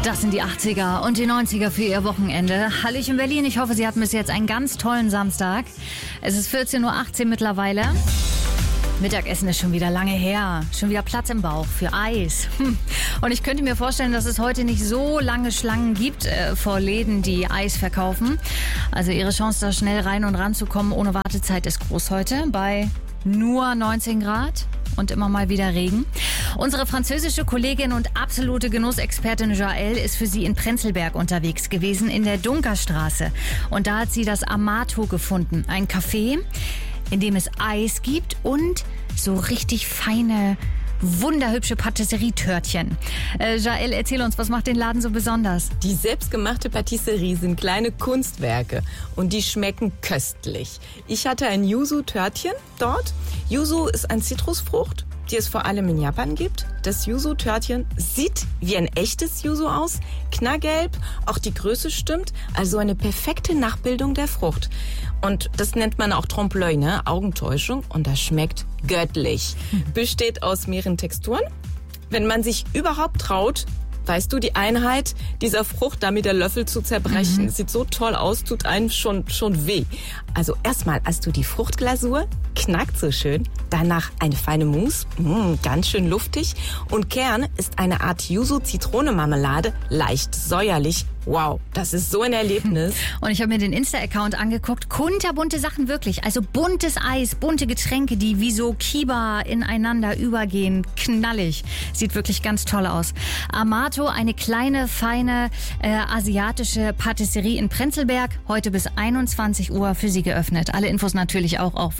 Das sind die 80er und die 90er für Ihr Wochenende. Hallöchen Berlin, ich hoffe, Sie hatten bis jetzt einen ganz tollen Samstag. Es ist 14.18 Uhr mittlerweile. Mittagessen ist schon wieder lange her. Schon wieder Platz im Bauch für Eis. Und ich könnte mir vorstellen, dass es heute nicht so lange Schlangen gibt vor Läden, die Eis verkaufen. Also Ihre Chance, da schnell rein und ranzukommen ohne Wartezeit ist groß heute bei nur 19 Grad und immer mal wieder Regen. Unsere französische Kollegin und absolute Genussexpertin Jael ist für Sie in Prenzlberg unterwegs gewesen, in der Dunkerstraße. Und da hat sie das Amato gefunden. Ein Café, in dem es Eis gibt und so richtig feine, wunderhübsche Patisserietörtchen. Jael, erzähl uns, was macht den Laden so besonders? Die selbstgemachte Patisserie sind kleine Kunstwerke und die schmecken köstlich. Ich hatte ein Yuzu-Törtchen dort. Yuzu ist eine Zitrusfrucht, die es vor allem in Japan gibt. Das Yuzu-Törtchen sieht wie ein echtes Yuzu aus, knallgelb, auch die Größe stimmt, also eine perfekte Nachbildung der Frucht. Und das nennt man auch Trompe-l'œil, ne? Augentäuschung, und das schmeckt göttlich. Besteht aus mehreren Texturen. Wenn man sich überhaupt traut, weißt du, die Einheit dieser Frucht da mit der Löffel zu zerbrechen. Sieht so toll aus, tut einem schon weh. Also erstmal hast du die Fruchtglasur, knackt so schön. Danach eine feine Mousse, ganz schön luftig. Und Kern ist eine Art Yuzu-Zitrone-Marmelade, leicht säuerlich. Wow, das ist so ein Erlebnis. Und ich habe mir den Insta-Account angeguckt. Kunterbunte Sachen wirklich. Also buntes Eis, bunte Getränke, die wie so Kiba ineinander übergehen. Knallig. Sieht wirklich ganz toll aus. Amato, eine kleine, feine asiatische Patisserie in Prenzlberg. Heute bis 21 Uhr für Sie geöffnet. Alle Infos natürlich auch auf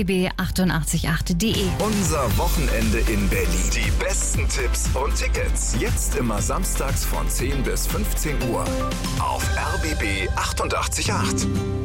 rbb888.de. Unser Wochenende in Berlin. Die besten Tipps und Tickets. Jetzt immer samstags von 10 bis 15 Uhr. Auf RBB 88.8.